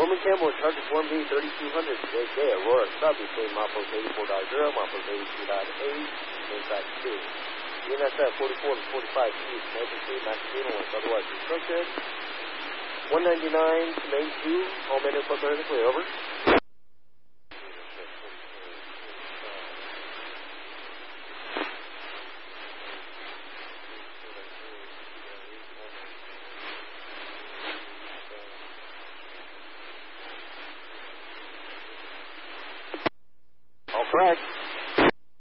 Roman Campbell, Charger 1B 3200, JJ, Aurora, sub between Maples 84.0, Maples 82.8, main track 2. UNSF 44 to 45 east, Maple Street, Massachusetts, unless otherwise restricted. 199 to main 2, all men and foot vertically, over. All correct.